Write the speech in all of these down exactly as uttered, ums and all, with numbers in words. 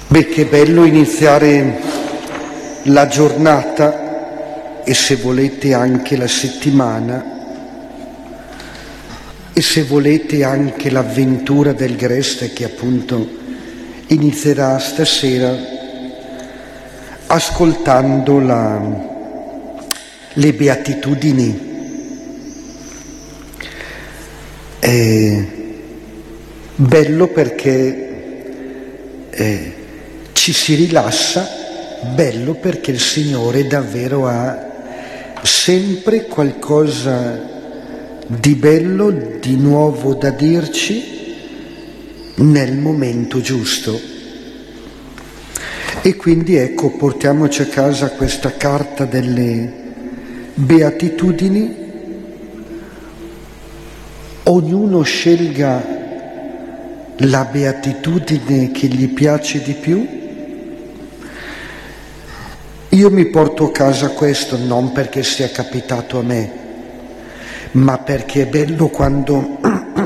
Beh, che bello iniziare la giornata e, se volete, anche la settimana, e se volete anche l'avventura del Greste, che appunto inizierà stasera, ascoltando la, le beatitudini. È bello perché eh, ci si rilassa, bello perché il Signore davvero ha sempre qualcosa di bello, di nuovo da dirci nel momento giusto. E quindi ecco, portiamoci a casa questa carta delle beatitudini, ognuno scelga la beatitudine che gli piace di più. Io mi porto a casa questo non perché sia capitato a me, ma perché è bello quando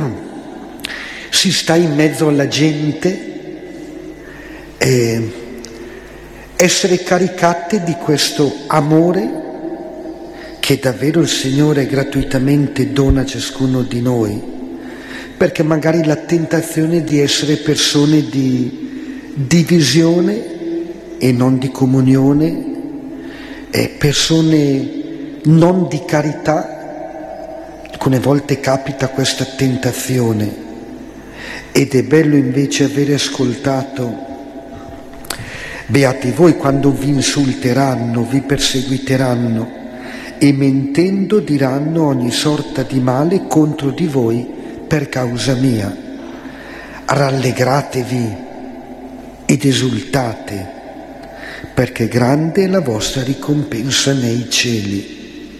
si sta in mezzo alla gente e essere caricate di questo amore che davvero il Signore gratuitamente dona a ciascuno di noi, perché magari la tentazione di essere persone di divisione e non di comunione, e persone non di carità, alcune volte capita questa tentazione, ed è bello invece avere ascoltato: beati voi quando vi insulteranno, vi perseguiteranno e mentendo diranno ogni sorta di male contro di voi per causa mia. Rallegratevi ed esultate, perché grande è la vostra ricompensa nei cieli.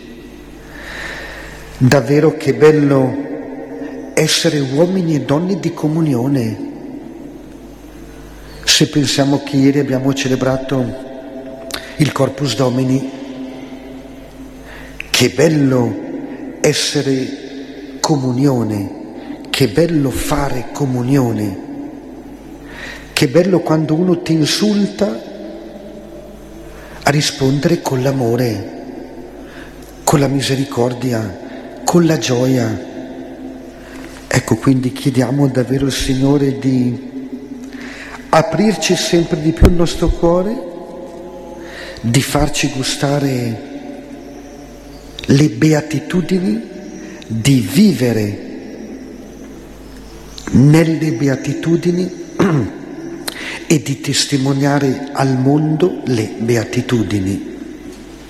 Davvero che bello essere uomini e donne di comunione. Se pensiamo che ieri abbiamo celebrato il Corpus Domini, che bello essere comunione, che bello fare comunione, che bello quando uno ti insulta a rispondere con l'amore, con la misericordia, con la gioia. Ecco, quindi chiediamo davvero al Signore di aprirci sempre di più il nostro cuore, di farci gustare le beatitudini, di vivere nelle beatitudini e di testimoniare al mondo le beatitudini.